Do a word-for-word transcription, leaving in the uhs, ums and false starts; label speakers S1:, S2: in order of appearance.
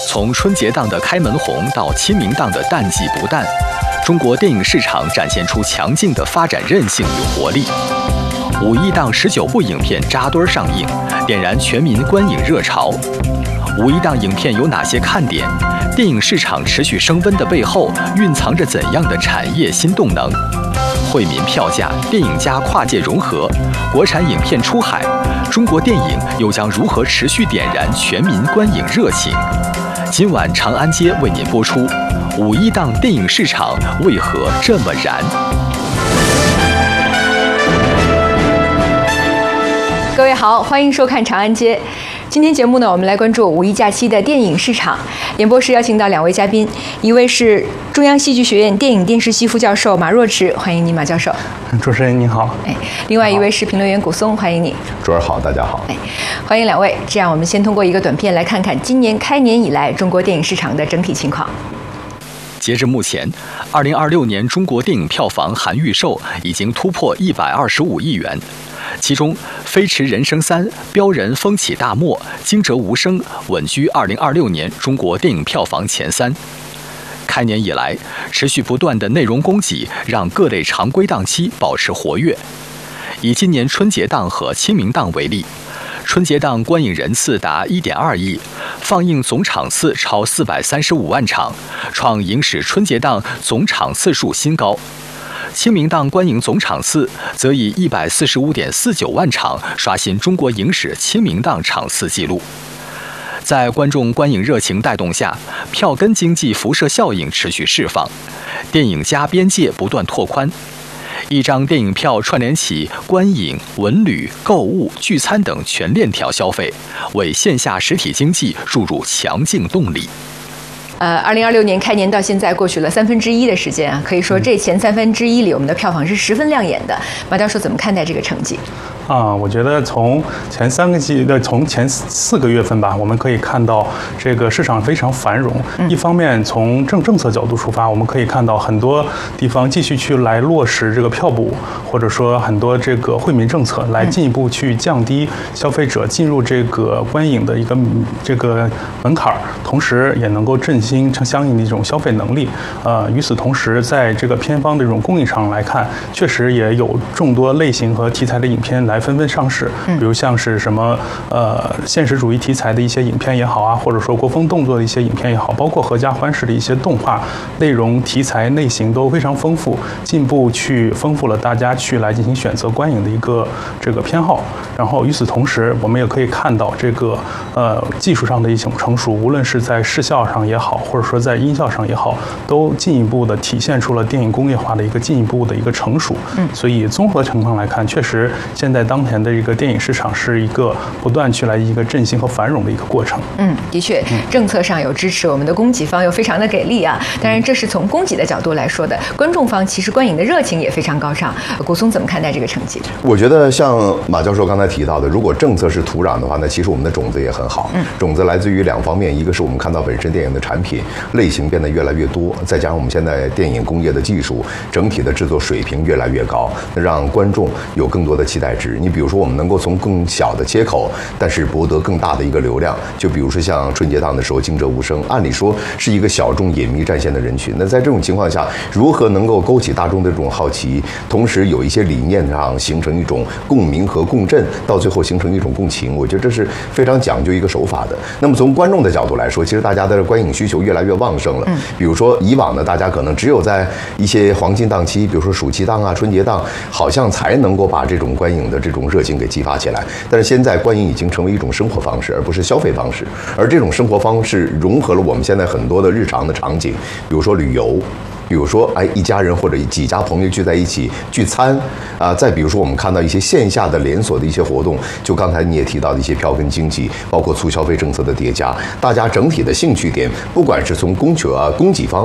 S1: 从春节档的开门红到清明档的淡季不淡，中国电影市场展现出强劲的发展韧性与活力。五一档十九部影片扎堆上映，点燃全民观影热潮。五一档影片有哪些看点？电影市场持续升温的背后，蕴藏着怎样的产业新动能？惠民票价、电影加跨界融合，国产影片出海，中国电影又将如何持续点燃全民观影热情？今晚长安街为您播出五一档电影市场为何这么燃？
S2: 各位好，欢迎收看长安街。今天节目呢，我们来关注五一假期的电影市场。演播室邀请到两位嘉宾，一位是中央戏剧学院电影电视系副教授马若池，欢迎你，马教授。
S3: 主持人您好。
S2: 哎，另外一位是评论员古松，欢迎你。
S4: 主持人好，大家好。
S2: 哎，欢迎两位。这样，我们先通过一个短片来看看今年开年以来中国电影市场的整体情况。
S1: 截至目前，二零二六年中国电影票房含预售已经突破一百二十五亿元。其中，《飞驰人生三》《飙人风起大漠》《惊蛰无声》稳居二零二六年中国电影票房前三。开年以来，持续不断的内容供给让各类常规档期保持活跃。以今年春节档和清明档为例，春节档观影人次达一点二亿，放映总场次超四百三十五万场，创影史春节档总场次数新高。清明档观影总场次则以一百四十五点四九万场刷新中国影史清明档场次纪录。在观众观影热情带动下，票根经济辐射效应持续释放，电影加边界不断拓宽。一张电影票串联起观影、文旅、购物、聚餐等全链条消费，为线下实体经济注入强劲动力。
S2: 呃，二零二六年开年到现在过去了三分之一的时间啊，可以说这前三分之一里，我们的票房是十分亮眼的。马教授怎么看待这个成绩？
S3: 啊，我觉得从前三个季的从前四个月份吧，我们可以看到这个市场非常繁荣。嗯、一方面从政政策角度出发，我们可以看到很多地方继续去来落实这个票补，或者说很多这个惠民政策，来进一步去降低消费者进入这个观影的一个这个门槛，同时也能够振兴相应的一种消费能力。呃，与此同时，在这个片方的这种供应上来看，确实也有众多类型和题材的影片来纷纷上市，比如像是什么呃现实主义题材的一些影片也好啊，或者说国风动作的一些影片也好，包括合家欢式的一些动画，内容题材类型都非常丰富，进一步去丰富了大家去来进行选择观影的一个这个偏好。然后与此同时，我们也可以看到这个呃技术上的一种成熟，无论是在视效上也好，或者说在音效上也好，都进一步的体现出了电影工业化的一个进一步的一个成熟。嗯，所以综合情况来看，确实现在当前的一个电影市场是一个不断去来一个振兴和繁荣的一个过程。
S2: 嗯，的确，政策上有支持，我们的供给方又非常的给力啊。当然，这是从供给的角度来说的，观众方其实观影的热情也非常高涨。古松怎么看待这个成绩？
S4: 我觉得像马教授刚才提到的，如果政策是土壤的话，那其实我们的种子也很好。嗯，种子来自于两方面，一个是我们看到本身电影的产品类型变得越来越多，再加上我们现在电影工业的技术整体的制作水平越来越高，让观众有更多的期待值。你比如说，我们能够从更小的切口，但是博得更大的一个流量。就比如说像春节档的时候，《惊蛰无声》，按理说是一个小众影迷战线的人群。那在这种情况下，如何能够勾起大众的这种好奇，同时有一些理念上形成一种共鸣和共振，到最后形成一种共情，我觉得这是非常讲究一个手法的。那么从观众的角度来说，其实大家的观影需求越来越旺盛了。嗯，比如说以往呢，大家可能只有在一些黄金档期，比如说暑期档啊、春节档，好像才能够把这种观影的这种热情给激发起来。但是现在观影已经成为一种生活方式，而不是消费方式。而这种生活方式融合了我们现在很多的日常的场景，比如说旅游。比如说，哎，一家人或者几家朋友聚在一起聚餐啊、呃，再比如说，我们看到一些线下的连锁的一些活动，就刚才你也提到的一些票根经济，包括促消费政策的叠加，大家整体的兴趣点，不管是从供求啊供给方